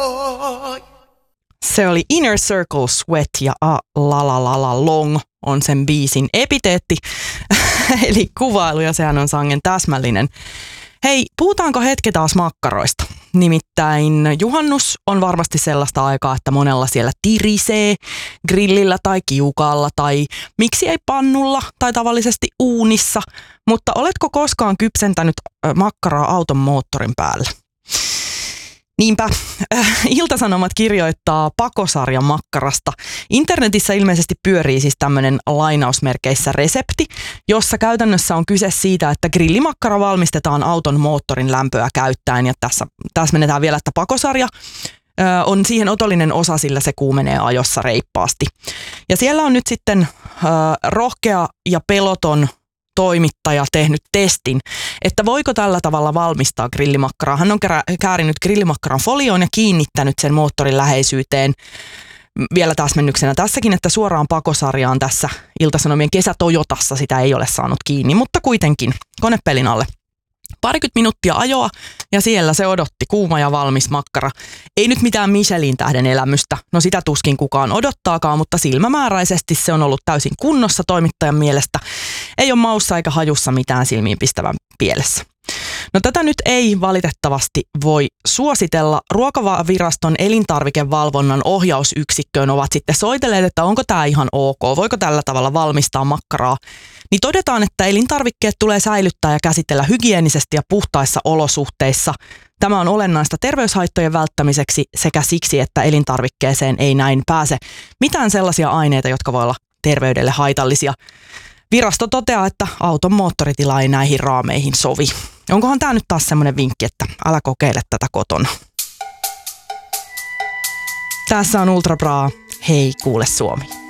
Se oli Inner Circle Sweat ja A La La La La Long on sen biisin epiteetti, eli kuvailu, ja sehän on sangen täsmällinen. Hei, puhutaanko hetki taas makkaroista? Nimittäin juhannus on varmasti sellaista aikaa, että monella siellä tirisee grillillä tai kiukaalla tai miksi ei pannulla tai tavallisesti uunissa, mutta oletko koskaan kypsentänyt makkaraa auton moottorin päällä? Niinpä, Ilta-Sanomat kirjoittaa pakosarjan makkarasta. Internetissä ilmeisesti pyörii siis tämmöinen lainausmerkeissä resepti, jossa käytännössä on kyse siitä, että grillimakkara valmistetaan auton moottorin lämpöä käyttäen. Ja tässä täsmennetään vielä, että pakosarja on siihen otollinen osa, sillä se kuumenee ajossa reippaasti. Ja siellä on nyt sitten rohkea ja peloton toimittaja tehnyt testin, että voiko tällä tavalla valmistaa grillimakkaraa. Hän on käärinyt grillimakkaran folioon ja kiinnittänyt sen moottorin läheisyyteen. Vielä täsmennyksenä tässäkin, että suoraan pakosarjaan tässä Ilta-Sanomien kesätojotassa sitä ei ole saanut kiinni, mutta kuitenkin konepelin alle. 20 minuuttia ajoa ja siellä se odotti, kuuma ja valmis makkara. Ei nyt mitään Michelin tähden elämystä, no sitä tuskin kukaan odottaakaan, mutta silmämääräisesti se on ollut täysin kunnossa toimittajan mielestä. Ei ole maussa eikä hajussa mitään silmiinpistävän pielessä. No tätä nyt ei valitettavasti voi suositella. Ruokaviraston elintarvikevalvonnan ohjausyksikköön ovat sitten soitelleet, että onko tämä ihan ok, voiko tällä tavalla valmistaa makkaraa. Niin todetaan, että elintarvikkeet tulee säilyttää ja käsitellä hygienisesti ja puhtaissa olosuhteissa. Tämä on olennaista terveyshaittojen välttämiseksi sekä siksi, että elintarvikkeeseen ei näin pääse mitään sellaisia aineita, jotka voi olla terveydelle haitallisia. Virasto toteaa, että auton moottoritila ei näihin raameihin sovi. Onkohan tämä nyt taas semmoinen vinkki, että älä kokeile tätä kotona. Tässä on Ultra Bra. Hei kuule Suomi.